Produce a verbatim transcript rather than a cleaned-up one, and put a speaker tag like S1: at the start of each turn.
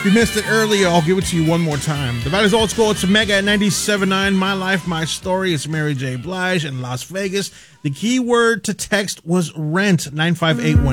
S1: If you missed it earlier, I'll give it to you one more time. The Valley's Old School, it's Mega at ninety-seven point nine. My Life, My Story. It's Mary J. Blige in Las Vegas. The key word to text was rent, nine five eight one.